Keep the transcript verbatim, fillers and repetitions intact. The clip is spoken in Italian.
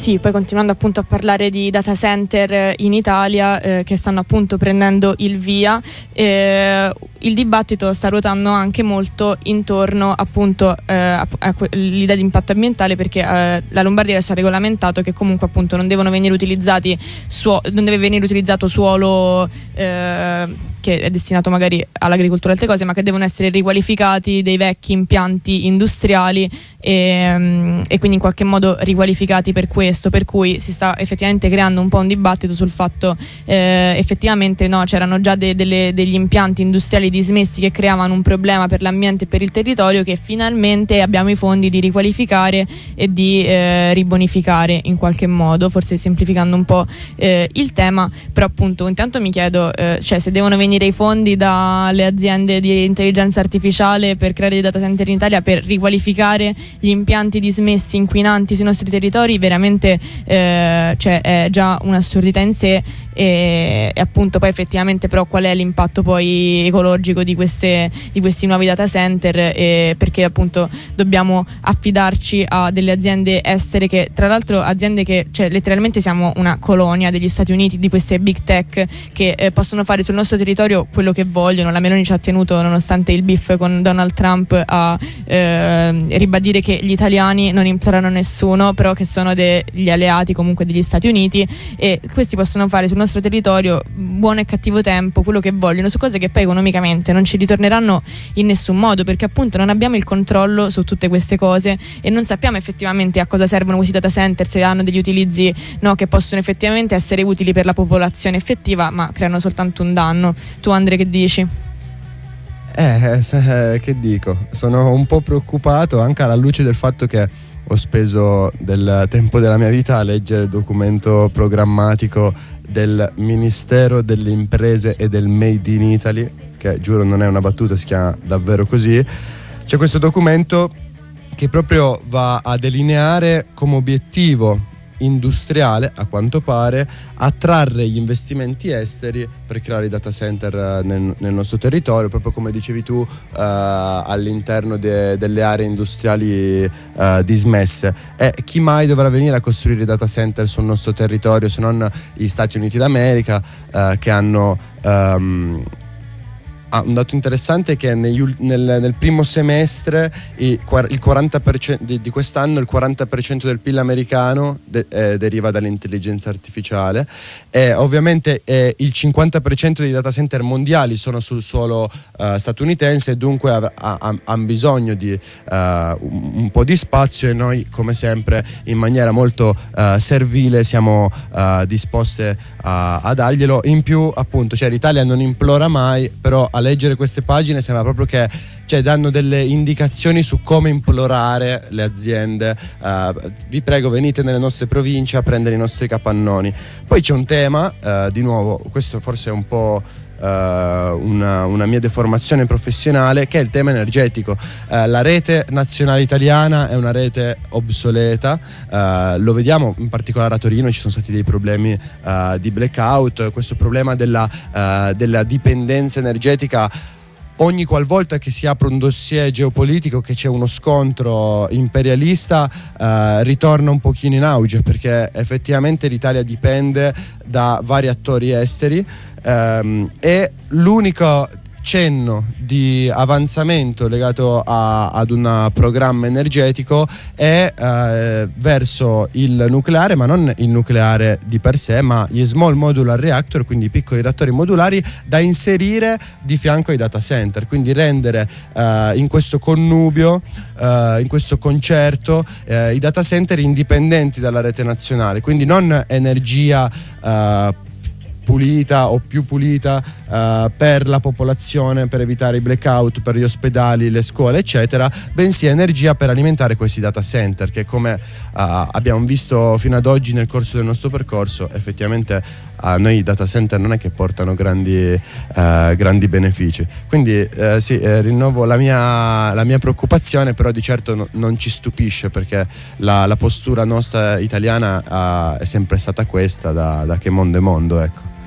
sì, poi continuando appunto a parlare di data center in Italia eh, che stanno appunto prendendo il via, eh, il dibattito sta ruotando anche molto intorno appunto eh, a, a l'idea di impatto ambientale, perché eh, la Lombardia adesso ha regolamentato che comunque appunto non devono venire utilizzati suo- non deve venire utilizzato suolo eh, che è destinato magari all'agricoltura e altre cose, ma che devono essere riqualificati dei vecchi impianti industriali e, e quindi in qualche modo riqualificati per questo, per cui si sta effettivamente creando un po' un dibattito sul fatto eh, effettivamente no, c'erano già de- delle, degli impianti industriali dismessi che creavano un problema per l'ambiente e per il territorio, che finalmente abbiamo i fondi di riqualificare e di eh, ribonificare in qualche modo, forse semplificando un po' eh, il tema. Però appunto intanto mi chiedo eh, cioè se devono venire i fondi dalle aziende di intelligenza artificiale per creare dei data center in Italia per riqualificare gli impianti dismessi inquinanti sui nostri territori, veramente eh, cioè è già un'assurdità in sé. E, e appunto poi effettivamente però qual è l'impatto poi ecologico di queste di questi nuovi data center, e perché appunto dobbiamo affidarci a delle aziende estere, che tra l'altro aziende che cioè letteralmente siamo una colonia degli Stati Uniti, di queste big tech che eh, possono fare sul nostro territorio quello che vogliono. La Meloni ci ha tenuto, nonostante il beef con Donald Trump, a eh, ribadire che gli italiani non implorano nessuno, però che sono degli alleati comunque degli Stati Uniti, e questi possono fare sul nostro territorio buono e cattivo tempo quello che vogliono su cose che poi economicamente non ci ritorneranno in nessun modo, perché appunto non abbiamo il controllo su tutte queste cose e non sappiamo effettivamente a cosa servono questi data center, se hanno degli utilizzi no, che possono effettivamente essere utili per la popolazione effettiva, ma creano soltanto un danno. Tu Andre che dici? Eh, se, che dico? Sono un po' preoccupato anche alla luce del fatto che ho speso del tempo della mia vita a leggere il documento programmatico del Ministero delle Imprese e del Made in Italy, che giuro non è una battuta, si chiama davvero così. C'è questo documento che proprio va a delineare come obiettivo industriale, a quanto pare, attrarre gli investimenti esteri per creare i data center nel, nel nostro territorio, proprio come dicevi tu, uh, all'interno de, delle aree industriali uh, dismesse. E chi mai dovrà venire a costruire i data center sul nostro territorio se non gli Stati Uniti d'America, uh, che hanno um, Ah, un dato interessante è che negli, nel, nel primo semestre il, il quaranta per cento di, di quest'anno il quaranta per cento del P I L americano de, eh, deriva dall'intelligenza artificiale, e ovviamente eh, il cinquanta per cento dei data center mondiali sono sul suolo uh, statunitense, e dunque ha, ha, hanno bisogno di uh, un, un po' di spazio, e noi come sempre in maniera molto uh, servile siamo uh, disposte a, a darglielo. In più appunto cioè, l'Italia non implora mai, però a leggere queste pagine sembra proprio che cioè, danno delle indicazioni su come implorare le aziende. Uh, vi prego, venite nelle nostre province a prendere i nostri capannoni. Poi c'è un tema, uh, di nuovo, questo forse è un po' uh, una, una mia deformazione professionale, che è il tema energetico. Uh, la rete nazionale italiana è una rete obsoleta, uh, lo vediamo in particolare a Torino, ci sono stati dei problemi uh, di blackout, questo problema della, uh, della dipendenza energetica. Ogni qualvolta che si apre un dossier geopolitico, che c'è uno scontro imperialista, eh, ritorna un pochino in auge, perché effettivamente l'Italia dipende da vari attori esteri, ehm, e l'unico cenno di avanzamento legato a, ad un programma energetico è eh, verso il nucleare, ma non il nucleare di per sé, ma gli small modular reactor, quindi piccoli reattori modulari da inserire di fianco ai data center, quindi rendere eh, in questo connubio, eh, in questo concerto, eh, i data center indipendenti dalla rete nazionale, quindi non energia eh, pulita o più pulita uh, per la popolazione, per evitare i blackout, per gli ospedali, le scuole eccetera, bensì energia per alimentare questi data center che, come uh, abbiamo visto fino ad oggi nel corso del nostro percorso, effettivamente a noi i data center non è che portano grandi, uh, grandi benefici. Quindi uh, sì, eh, rinnovo la mia, la mia preoccupazione, però di certo no, non ci stupisce, perché la, la postura nostra italiana uh, è sempre stata questa da, da che mondo è mondo, ecco.